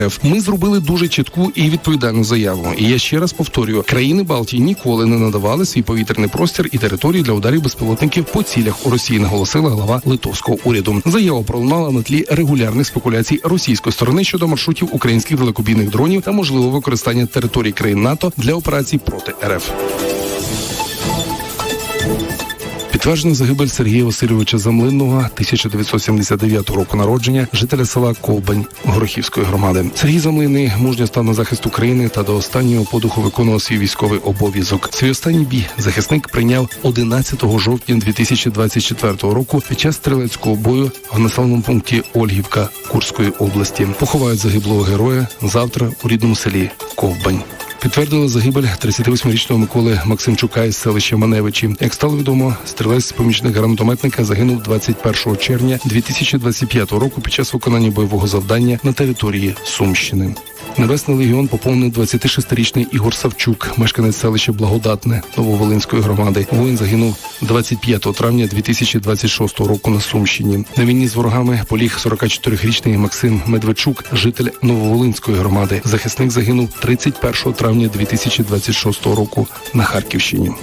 РФ. Ми зробили дуже чітку і відповідальну заяву. І я ще раз повторюю, країни Балтії ніколи не надавали свій повітряний простір і території для ударів безпілотників по цілях у Росії, наголосила глава литовського уряду. Заява пролунала на тлі регулярних спекуляцій російської сторони щодо маршрутів українських далекобійних дронів та можливого використання територій країн НАТО для операцій проти РФ. Підтверджено загибель Сергія Васильовича Замлинного, 1979 року народження, жителя села Ковбань Горохівської громади. Сергій Замлинний мужньо став на захист України та до останнього подуху виконував свій військовий обов'язок. Свій останній бій захисник прийняв 11 жовтня 2024 року під час стрілецького бою в населеному пункті Ольгівка Курської області. Поховають загиблого героя завтра у рідному селі Ковбань. Підтвердили загибель 38-річного Миколи Максимчука із селища Маневичі. Як стало відомо, стрілець-помічник гранатометника загинув 21 червня 2025 року під час виконання бойового завдання на території Сумщини. Небесний легіон поповнив 26-річний Ігор Савчук, мешканець селища Благодатне Нововолинської громади. Воїн загинув 25 травня 2026 року на Сумщині. На війні з ворогами поліг 44-річний Максим Медведчук, житель Нововолинської громади. Захисник загинув 31 травня 2026 року на Харківщині.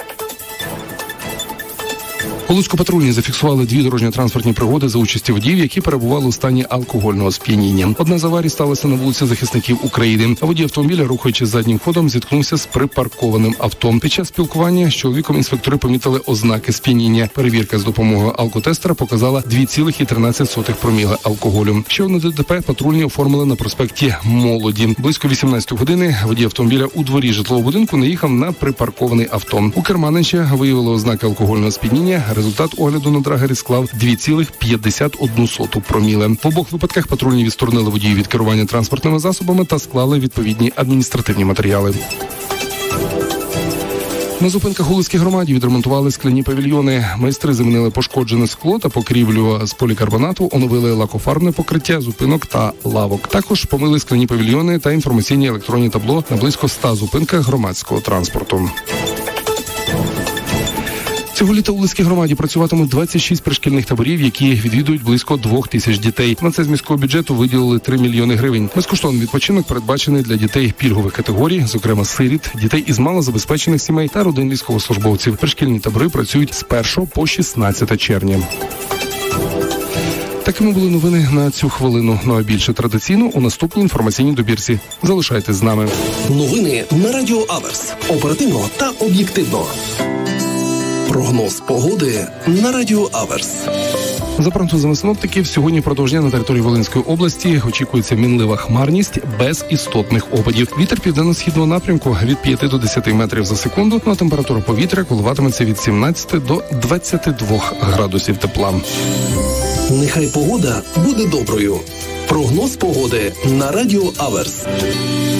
У Луцьку-патрульні зафіксували 2 дорожньо-транспортні пригоди за участі водіїв, які перебували у стані алкогольного сп'яніння. Одна з аварій сталася на вулиці Захисників України. Водій автомобіля, рухаючись заднім ходом, зіткнувся з припаркованим авто. Під час спілкування з чоловіком інспектори помітили ознаки сп'яніння. Перевірка з допомогою алкотестера показала 2,13 проміла алкоголю. Ще одне ДТП патрульні оформили на проспекті Молоді. Близько 18 години водій автомобіля у дворі житлового будинку наїхав на припаркований авто. У керманича виявили ознаки алкогольного сп'яніння. Результат огляду на драгері склав 2,51 проміле. В обох випадках патрульні відсторонили водіїв від керування транспортними засобами та склали відповідні адміністративні матеріали. На зупинках у Луцькій громаді відремонтували скляні павільйони. Майстри замінили пошкоджене скло та покрівлю з полікарбонату, оновили лакофарбне покриття зупинок та лавок. Також помили скляні павільйони та інформаційні електронні табло на близько 100 зупинках громадського транспорту. Цього літа у Луцькій громаді працюватимуть 26 пришкільних таборів, які відвідують близько 2000 дітей. На це з міського бюджету виділили 3 мільйони гривень. Безкоштовний відпочинок передбачений для дітей пільгових категорій, зокрема сиріт, дітей із малозабезпечених сімей та родин військовослужбовців. Пришкільні табори працюють з 1 по 16 червня. Такими були новини на цю хвилину. Ну а більше традиційно у наступній інформаційній добірці. Залишайтесь з нами. Новини на Радіо Аверс. Оперативно та об'єктивно. Прогноз погоди на Радіо Аверс. За прогнозами синоптиків, сьогодні впродовж дня на території Волинської області очікується мінлива хмарність без істотних опадів. Вітер південно-східного напрямку від 5 до 10 метрів за секунду, а температура повітря коливатиметься від 17 до 22 градусів тепла. Нехай погода буде доброю. Прогноз погоди на Радіо Аверс.